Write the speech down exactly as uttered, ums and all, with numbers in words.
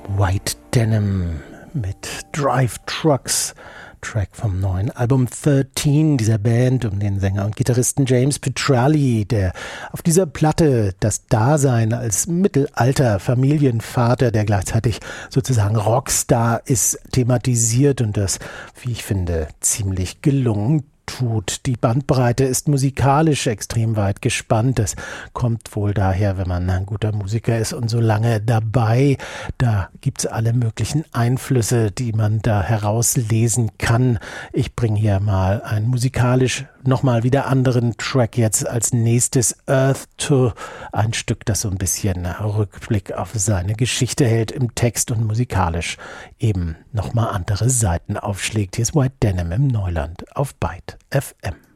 White Denim mit Drive Trucks, Track vom neuen Album dreizehn dieser Band um den Sänger und Gitarristen James Petralli, der auf dieser Platte das Dasein als Mittelalter-Familienvater, der gleichzeitig sozusagen Rockstar ist, thematisiert und das, wie ich finde, ziemlich gelungen tut. Die Bandbreite ist musikalisch extrem weit gespannt. Das kommt wohl daher, wenn man ein guter Musiker ist und so lange dabei. Da gibt es alle möglichen Einflüsse, die man da herauslesen kann. Ich bringe hier mal einen musikalisch nochmal wieder anderen Track jetzt als nächstes, Earth to, ein Stück, das so ein bisschen Rückblick auf seine Geschichte hält im Text und musikalisch eben nochmal andere Seiten aufschlägt. Hier ist White Denim im Neuland auf Byte F M.